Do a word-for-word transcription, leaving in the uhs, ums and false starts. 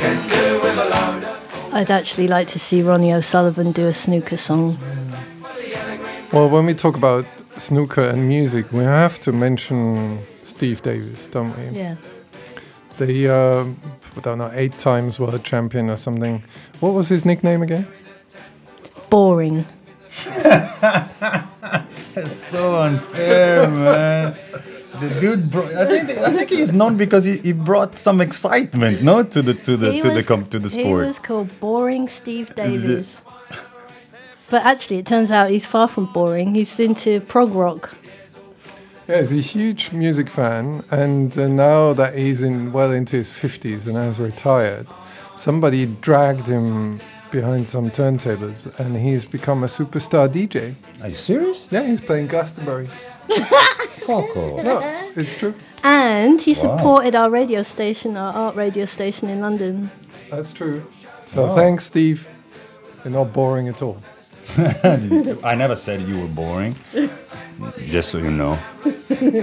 I'd actually like to see Ronnie O'Sullivan do a snooker song. Well, when we talk about snooker and music, we have to mention Steve Davis, don't we? Yeah. The, uh, I don't know, eight times world champion or something. What was his nickname again? Boring. That's so unfair, man. The dude, bro- I think I think he's known because he, he brought some excitement, no, to the to the He to the was- com- to the He sport. was called Boring Steve Davis. But actually, it turns out he's far from boring. He's into prog rock. Yeah, he's a huge music fan, and uh, now that he's in well into his fifties and has retired, somebody dragged him behind some turntables, and he's become a superstar D J. Are you serious? Yeah, he's playing Glastonbury. Fuck off. No, it's true. And he Wow. supported our radio station, our art radio station in London. That's true. So Wow. thanks, Steve. You're not boring at all. I never said you were boring. Just so you know.